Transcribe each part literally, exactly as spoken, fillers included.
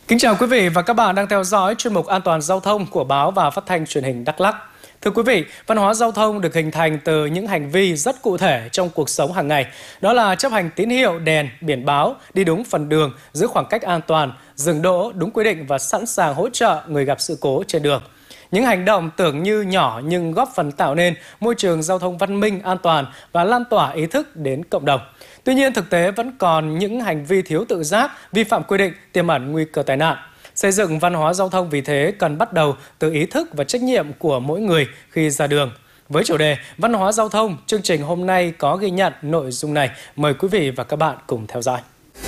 Kính chào quý vị và các bạn đang theo dõi chuyên mục An toàn giao thông của báo và phát thanh truyền hình Đắk Lắk. Thưa quý vị, văn hóa giao thông được hình thành từ những hành vi rất cụ thể trong cuộc sống hàng ngày. Đó là chấp hành tín hiệu, đèn, biển báo, đi đúng phần đường, giữ khoảng cách an toàn, dừng đỗ đúng quy định và sẵn sàng hỗ trợ người gặp sự cố trên đường. Những hành động tưởng như nhỏ nhưng góp phần tạo nên môi trường giao thông văn minh, an toàn và lan tỏa ý thức đến cộng đồng. Tuy nhiên, thực tế vẫn còn những hành vi thiếu tự giác, vi phạm quy định, tiềm ẩn nguy cơ tai nạn. Xây dựng văn hóa giao thông vì thế cần bắt đầu từ ý thức và trách nhiệm của mỗi người khi ra đường. Với chủ đề Văn hóa giao thông, chương trình hôm nay có ghi nhận nội dung này. Mời quý vị và các bạn cùng theo dõi.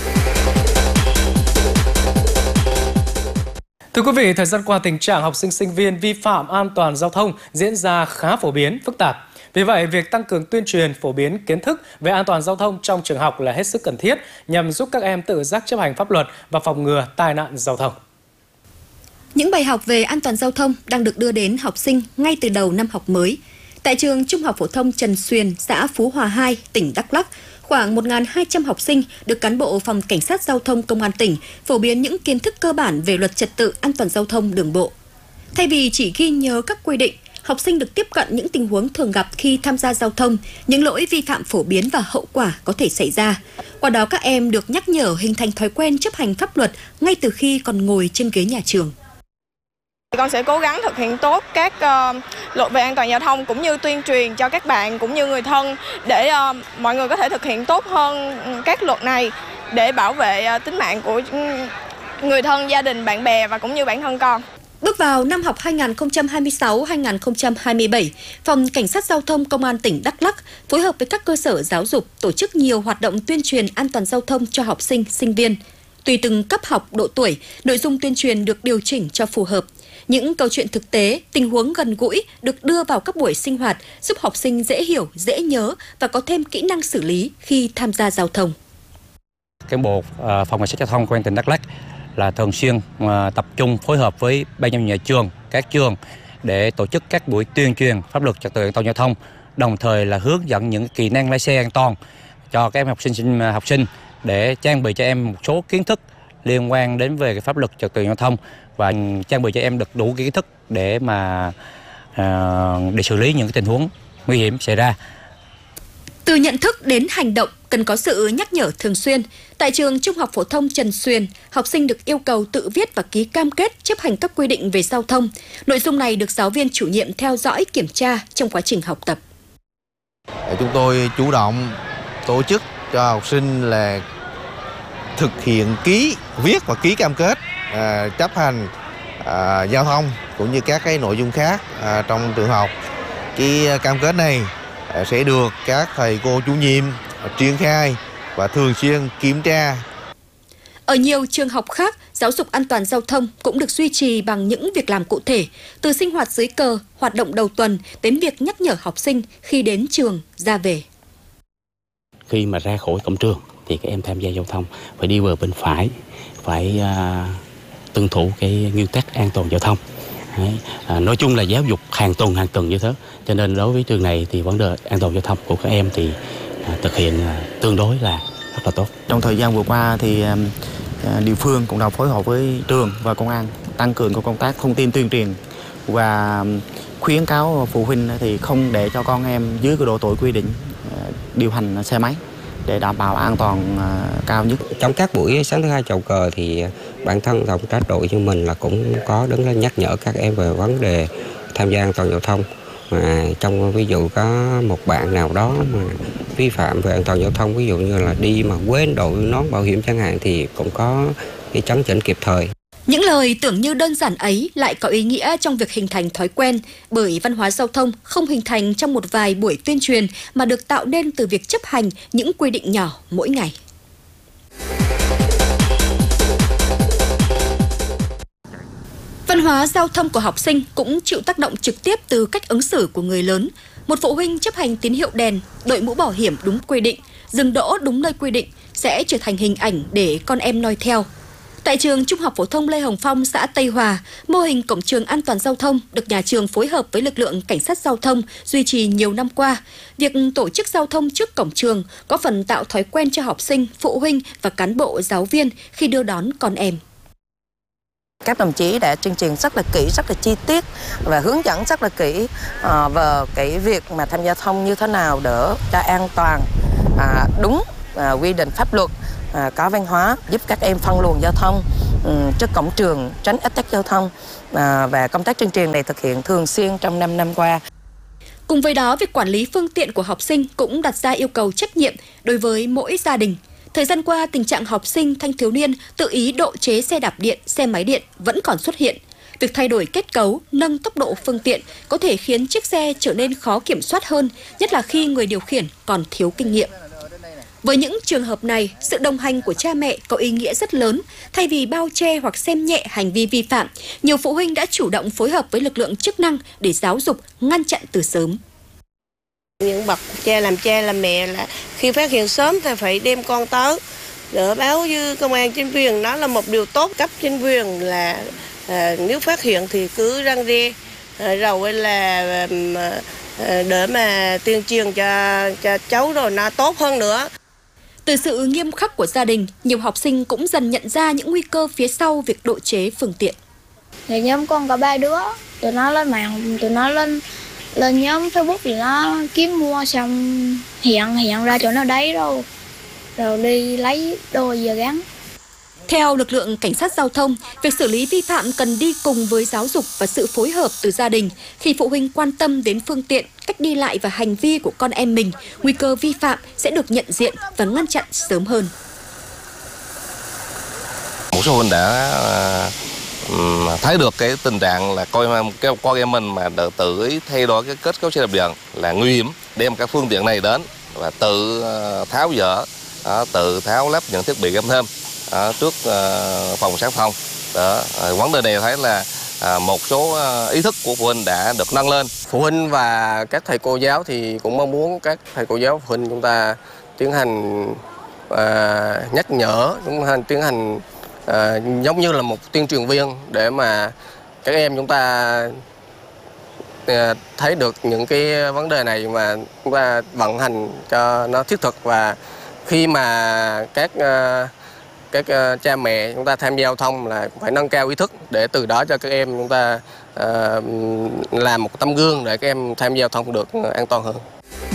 Thưa quý vị, thời gian qua tình trạng học sinh sinh viên vi phạm an toàn giao thông diễn ra khá phổ biến, phức tạp. Vì vậy, việc tăng cường tuyên truyền, phổ biến kiến thức về an toàn giao thông trong trường học là hết sức cần thiết nhằm giúp các em tự giác chấp hành pháp luật và phòng ngừa tai nạn giao thông. Những bài học về an toàn giao thông đang được đưa đến học sinh ngay từ đầu năm học mới. Tại trường Trung học phổ thông Trần Xuyền, xã Phú Hòa hai, tỉnh Đắk Lắk, khoảng một nghìn hai trăm học sinh được cán bộ phòng cảnh sát giao thông công an tỉnh phổ biến những kiến thức cơ bản về luật trật tự an toàn giao thông đường bộ. Thay vì chỉ ghi nhớ các quy định, học sinh được tiếp cận những tình huống thường gặp khi tham gia giao thông, những lỗi vi phạm phổ biến và hậu quả có thể xảy ra. Qua đó các em được nhắc nhở hình thành thói quen chấp hành pháp luật ngay từ khi còn ngồi trên ghế nhà trường. Con sẽ cố gắng thực hiện tốt các uh, luật về an toàn giao thông cũng như tuyên truyền cho các bạn cũng như người thân để uh, mọi người có thể thực hiện tốt hơn các luật này để bảo vệ uh, tính mạng của người thân, gia đình, bạn bè và cũng như bản thân con. Bước vào năm học hai nghìn không trăm hai mươi sáu hai nghìn không trăm hai mươi bảy, Phòng Cảnh sát Giao thông Công an tỉnh Đắk Lắk phối hợp với các cơ sở giáo dục tổ chức nhiều hoạt động tuyên truyền an toàn giao thông cho học sinh, sinh viên. Tùy từng cấp học, độ tuổi, nội dung tuyên truyền được điều chỉnh cho phù hợp. Những câu chuyện thực tế, tình huống gần gũi được đưa vào các buổi sinh hoạt giúp học sinh dễ hiểu, dễ nhớ và có thêm kỹ năng xử lý khi tham gia giao thông. Cán bộ Phòng Cảnh sát Giao thông Công an tỉnh Đắk Lắk là thường xuyên tập trung phối hợp với ban giám hiệu nhà trường, các trường để tổ chức các buổi tuyên truyền pháp luật trật tự an toàn giao thông, đồng thời là hướng dẫn những kỹ năng lái xe an toàn cho các em học sinh học sinh để trang bị cho em một số kiến thức liên quan đến về cái pháp luật trật tự giao thông và trang bị cho em được đủ kiến thức để mà uh, để xử lý những cái tình huống nguy hiểm xảy ra. Từ nhận thức đến hành động cần có sự nhắc nhở thường xuyên. Tại trường Trung học phổ thông Trần Xuyền, học sinh được yêu cầu tự viết và ký cam kết chấp hành các quy định về giao thông. Nội dung này được giáo viên chủ nhiệm theo dõi kiểm tra trong quá trình học tập. Chúng tôi chủ động tổ chức cho học sinh là thực hiện ký, viết và ký cam kết à, chấp hành à, giao thông cũng như các cái nội dung khác à, trong trường học. Cái cam kết này à, sẽ được các thầy cô chủ nhiệm triển khai và thường xuyên kiểm tra. Ở nhiều trường học khác, giáo dục an toàn giao thông cũng được duy trì bằng những việc làm cụ thể, từ sinh hoạt dưới cờ, hoạt động đầu tuần đến việc nhắc nhở học sinh khi đến trường, ra về. Khi mà ra khỏi cổng trường thì các em tham gia giao thông phải đi bờ bên phải, phải uh, tuân thủ cái nguyên tắc an toàn giao thông. Đấy. À, nói chung là giáo dục hàng tuần hàng tuần như thế, cho nên đối với trường này thì vấn đề an toàn giao thông của các em thì uh, thực hiện uh, tương đối là rất là tốt. Trong thời gian vừa qua thì uh, địa phương cũng đã phối hợp với trường và công an tăng cường công tác thông tin tuyên truyền và khuyến cáo phụ huynh thì không để cho con em dưới cái độ tuổi quy định uh, điều hành xe máy để đảm bảo an toàn uh, cao nhất. Trong các buổi sáng thứ hai chào cờ thì bản thân tổng trách đội như mình là cũng có đứng lên nhắc nhở các em về vấn đề tham gia an toàn giao thông. Mà trong ví dụ có một bạn nào đó mà vi phạm về an toàn giao thông, ví dụ như là đi mà quên đội nón bảo hiểm chẳng hạn thì cũng có cái chấn chỉnh kịp thời. Những lời tưởng như đơn giản ấy lại có ý nghĩa trong việc hình thành thói quen, bởi văn hóa giao thông không hình thành trong một vài buổi tuyên truyền mà được tạo nên từ việc chấp hành những quy định nhỏ mỗi ngày. Văn hóa giao thông của học sinh cũng chịu tác động trực tiếp từ cách ứng xử của người lớn. Một phụ huynh chấp hành tín hiệu đèn, đội mũ bảo hiểm đúng quy định, dừng đỗ đúng nơi quy định sẽ trở thành hình ảnh để con em noi theo. Tại trường Trung học phổ thông Lê Hồng Phong, xã Tây Hòa, mô hình cổng trường an toàn giao thông được nhà trường phối hợp với lực lượng cảnh sát giao thông duy trì nhiều năm qua. Việc tổ chức giao thông trước cổng trường có phần tạo thói quen cho học sinh, phụ huynh và cán bộ giáo viên khi đưa đón con em. Các đồng chí đã tuyên truyền rất là kỹ, rất là chi tiết và hướng dẫn rất là kỹ uh, về cái việc mà tham gia giao thông như thế nào để cho an toàn, uh, đúng uh, quy định pháp luật, uh, có văn hóa, giúp các em phân luồng giao thông um, trước cổng trường, tránh ách tắc giao thông, uh, và công tác tuyên truyền này thực hiện thường xuyên trong năm năm qua. Cùng với đó, việc quản lý phương tiện của học sinh cũng đặt ra yêu cầu trách nhiệm đối với mỗi gia đình. Thời gian qua, tình trạng học sinh thanh thiếu niên tự ý độ chế xe đạp điện, xe máy điện vẫn còn xuất hiện. Việc thay đổi kết cấu, nâng tốc độ phương tiện có thể khiến chiếc xe trở nên khó kiểm soát hơn, nhất là khi người điều khiển còn thiếu kinh nghiệm. Với những trường hợp này, sự đồng hành của cha mẹ có ý nghĩa rất lớn. Thay vì bao che hoặc xem nhẹ hành vi vi phạm, nhiều phụ huynh đã chủ động phối hợp với lực lượng chức năng để giáo dục, ngăn chặn từ sớm. Những bậc cha làm cha làm mẹ là khi phát hiện sớm thì phải đem con tới để báo với công an chính quyền, đó là một điều tốt. Cấp chính quyền là à, nếu phát hiện thì cứ răn đe, à, rồi là à, để mà tuyên truyền cho, cho cháu rồi nó tốt hơn nữa. Từ sự nghiêm khắc của gia đình, nhiều học sinh cũng dần nhận ra những nguy cơ phía sau việc độ chế phương tiện. Thì nhóm con có ba đứa, tụi nó lên mạng, tụi nó lên lên nhóm Facebook thì nó kiếm mua xong hiện hiện ra chỗ nào đấy rồi, rồi đi lấy đôi giờ gắn. Theo lực lượng cảnh sát giao thông, việc xử lý vi phạm cần đi cùng với giáo dục và sự phối hợp từ gia đình. Khi phụ huynh quan tâm đến phương tiện, cách đi lại và hành vi của con em mình, nguy cơ vi phạm sẽ được nhận diện và ngăn chặn sớm hơn. Một số phụ huynh đã thấy được cái tình trạng là coi cái con em mình mà tự ý thay đổi cái kết cấu xe đạp điện là nguy hiểm, đem các phương tiện này đến và tự tháo dỡ, tự tháo lắp những thiết bị găm thêm trước phòng sát thông. Đó. Vấn đề này thấy là một số ý thức của phụ huynh đã được nâng lên. Phụ huynh và các thầy cô giáo thì cũng mong muốn các thầy cô giáo phụ huynh chúng ta tiến hành uh, nhắc nhở, chúng ta tiến hành uh, giống như là một tuyên truyền viên để mà các em chúng ta uh, thấy được những cái vấn đề này mà chúng ta vận hành cho nó thiết thực. Và khi mà các uh, các uh, cha mẹ chúng ta tham gia giao thông là phải nâng cao ý thức để từ đó cho các em chúng ta uh, làm một tấm gương để các em tham gia giao thông được an toàn hơn.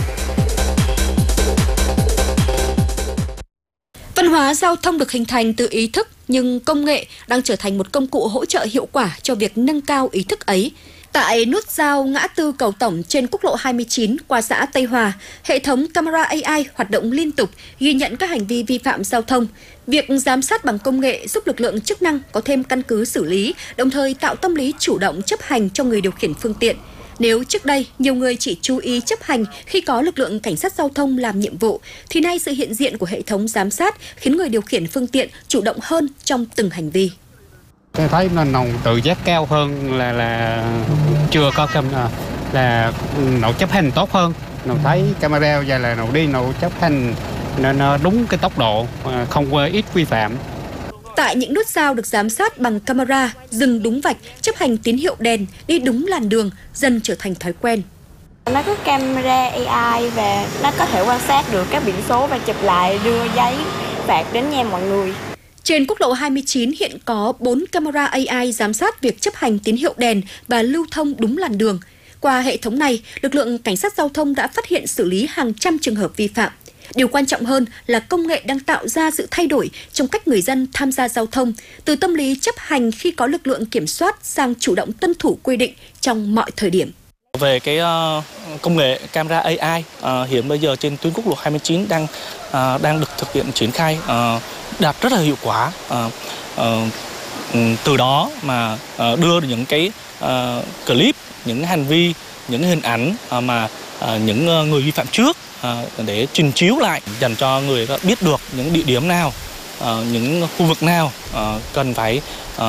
Văn hóa giao thông được hình thành từ ý thức, nhưng công nghệ đang trở thành một công cụ hỗ trợ hiệu quả cho việc nâng cao ý thức ấy. Tại nút giao ngã tư Cầu Tổng trên quốc lộ hai mươi chín qua xã Tây Hòa, hệ thống camera a i hoạt động liên tục, ghi nhận các hành vi vi phạm giao thông. Việc giám sát bằng công nghệ giúp lực lượng chức năng có thêm căn cứ xử lý, đồng thời tạo tâm lý chủ động chấp hành cho người điều khiển phương tiện. Nếu trước đây nhiều người chỉ chú ý chấp hành khi có lực lượng cảnh sát giao thông làm nhiệm vụ, thì nay sự hiện diện của hệ thống giám sát khiến người điều khiển phương tiện chủ động hơn trong từng hành vi. Tôi thấy là nồng tự giác cao hơn là là chưa có cam là nó chấp hành tốt hơn. Nó thấy camera và là nó đi nó chấp hành nên nó đúng cái tốc độ, không có ít vi phạm. Tại những nút giao được giám sát bằng camera, dừng đúng vạch, chấp hành tín hiệu đèn, đi đúng làn đường dần trở thành thói quen. Nó có camera a i và nó có thể quan sát được các biển số và chụp lại đưa giấy phạt đến nhà mọi người. Trên quốc lộ hai mươi chín hiện có bốn camera a i giám sát việc chấp hành tín hiệu đèn và lưu thông đúng làn đường. Qua hệ thống này, lực lượng cảnh sát giao thông đã phát hiện xử lý hàng trăm trường hợp vi phạm. Điều quan trọng hơn là công nghệ đang tạo ra sự thay đổi trong cách người dân tham gia giao thông, từ tâm lý chấp hành khi có lực lượng kiểm soát sang chủ động tuân thủ quy định trong mọi thời điểm. Về cái uh, công nghệ camera a i uh, hiện bây giờ trên tuyến quốc lộ hai mươi chín đang uh, đang được thực hiện triển khai uh, đạt rất là hiệu quả. Uh, uh, từ đó mà uh, đưa những cái uh, clip, những hành vi, những hình ảnh uh, mà uh, những uh, người vi phạm trước uh, để trình chiếu lại dành cho người biết được những địa điểm nào, uh, những khu vực nào uh, cần phải uh,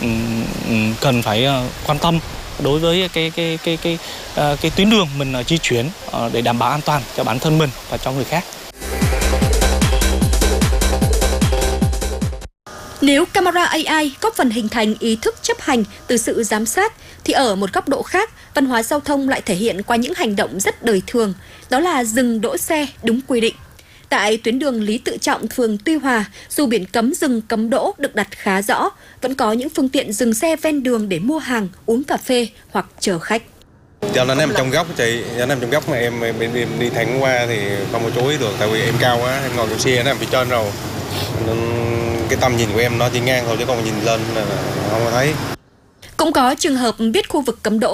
um, cần phải uh, quan tâm đối với cái cái cái cái cái, cái tuyến đường mình di chuyển để đảm bảo an toàn cho bản thân mình và cho người khác. Nếu camera a i góp phần hình thành ý thức chấp hành từ sự giám sát, thì ở một góc độ khác, văn hóa giao thông lại thể hiện qua những hành động rất đời thường, đó là dừng đỗ xe đúng quy định. Tại tuyến đường Lý Tự Trọng, phường Tuy Hòa, dù biển cấm dừng cấm đỗ được đặt khá rõ, vẫn có những phương tiện dừng xe ven đường để mua hàng, uống cà phê hoặc chờ khách. Do nó nằm trong góc chị, nó nằm trong góc mà em, em, em đi thẳng qua thì không có chú ý được, tại vì em cao quá, em ngồi trong xe nó nằm phía trên rồi. Nên cái tầm nhìn của em nó chỉ ngang thôi chứ không nhìn lên là không có thấy. Cũng có trường hợp biết khu vực cấm đỗ